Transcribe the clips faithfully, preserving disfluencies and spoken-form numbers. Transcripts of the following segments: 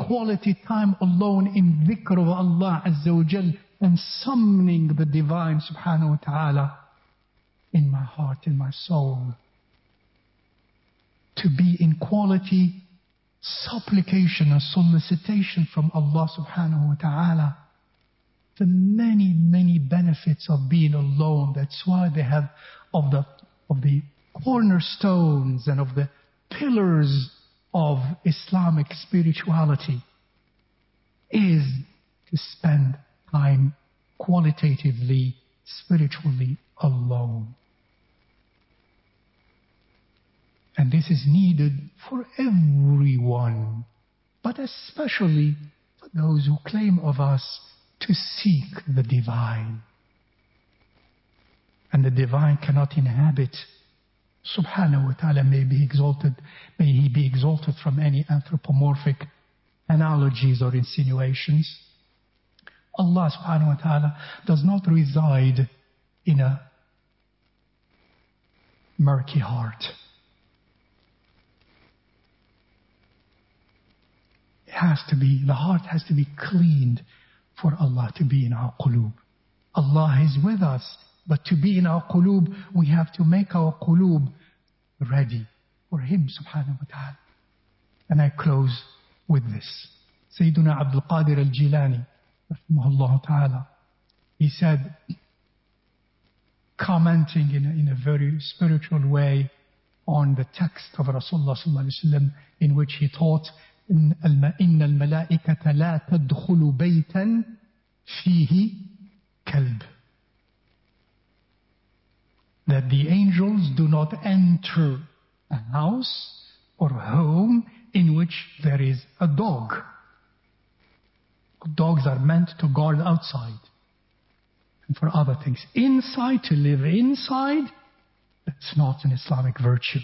quality time alone in dhikr of Allah Azza wa Jal and summoning the Divine Subhanahu wa Ta'ala in my heart, in my soul. To be in quality supplication and solicitation from Allah Subhanahu wa Ta'ala. The many, many benefits of being alone. That's why they have of the of the cornerstones and of the pillars of Islamic spirituality is to spend time qualitatively, spiritually alone. And this is needed for everyone, but especially for those who claim of us to seek the divine. And the divine cannot inhabit, Subhanahu wa ta'ala may be exalted, may he be exalted from any anthropomorphic analogies or insinuations. Allah Subhanahu wa ta'ala does not reside in a murky heart. It has to be, the heart has to be cleaned for Allah to be in our qulub. Allah is with us, but to be in our qulub, we have to make our qulub ready for Him Subhanahu wa ta'ala. And I close with this. Sayyiduna Abdul Qadir al-Jilani, rahimahullah ta'ala, he said, commenting in a, in a very spiritual way on the text of Rasulullah sallallahu alaihi wasallam, in which he taught, إن الملائكة لا تدخل بيتا فيه كلب. That the angels do not enter a house or home in which there is a dog. Dogs are meant to guard outside and for other things. Inside, to live inside, that's not an Islamic virtue.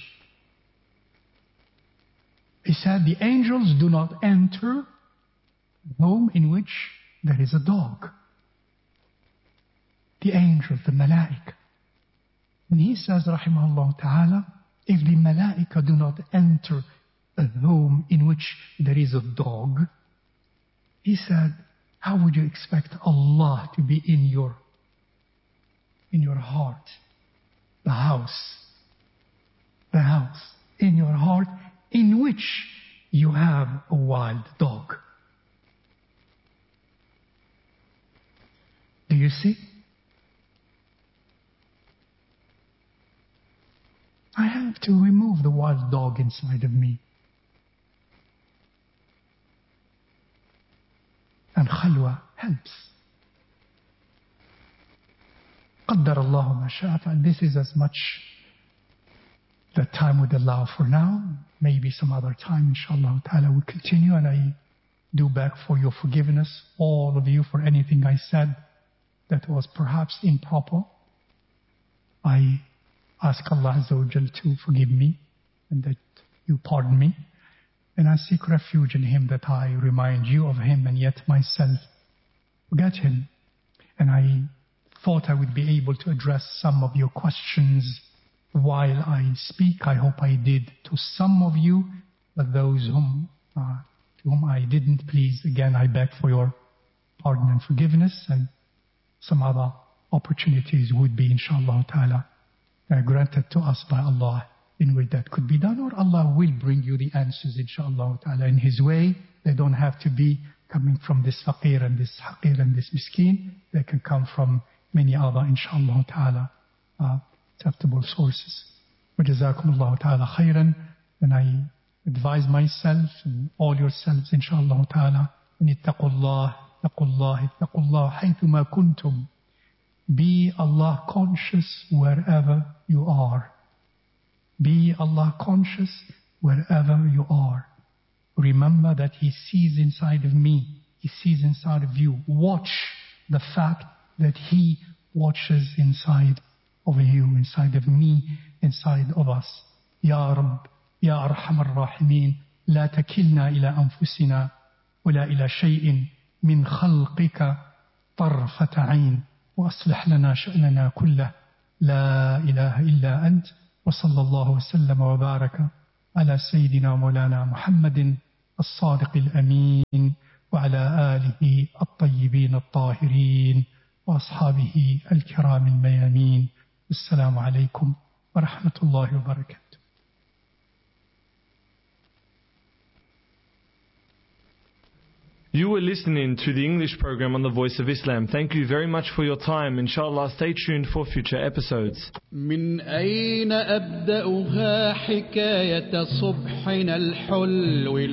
He said the angels do not enter a home in which there is a dog. The angels, the malaika. And he says, rahimahullah ta'ala, if the malaika do not enter a home in which there is a dog, he said, how would you expect Allah to be in your, in your heart? The house. The house. In your heart, in which you have a wild dog. Do you see? I have to remove the wild dog inside of me. And khalwa helps. قدر الله ما شاء فعل. This is as much the time would allow for now. Maybe some other time, inshallah ta'ala, we'll continue, and I do beg for your forgiveness, all of you, for anything I said that was perhaps improper. I ask Allah Azza wa Jal to forgive me and that you pardon me. And I seek refuge in Him that I remind you of Him and yet myself forget Him. And I thought I would be able to address some of your questions while I speak. I hope I did to some of you, but those whom, uh, to whom I didn't, please, again, I beg for your pardon and forgiveness, and some other opportunities would be, inshallah ta'ala, uh, granted to us by Allah in which that could be done, or Allah will bring you the answers, inshallah ta'ala, in His way. They don't have to be coming from this faqir and this haqir and this miskin. They can come from many other, inshallah ta'ala, uh, acceptable sources. وَجَزَاكُمُ اللَّهُ تَعَالَى خَيْرًا. And I advise myself and all yourselves, inshallah ta'ala, أن اتقوا الله اتقوا الله اتقوا الله حيثما كنتم. Be Allah conscious wherever you are. Be Allah conscious wherever you are. Remember that He sees inside of me. He sees inside of you. Watch the fact that He watches inside of you, inside of me, inside of us. Ya Rabb, Ya Arhamar Rahimin, لا تكلنا إلى أنفسنا ولا إلى شيء من خلقك طرفة عين وأصلح لنا شأننا كله لا إله إلا أنت وصلى الله وسلم وبارك على سيدنا مولانا محمد الصادق الأمين. آله الطيبين الطاهرين وأصحابه الكرام الميامين. السلام عليكم ورحمة الله وبركاته. You were listening to the English program on the Voice of Islam. Thank you very much for your time. Inshallah, stay tuned for future episodes. من أين أبدأها حكاية صبحنا الحلو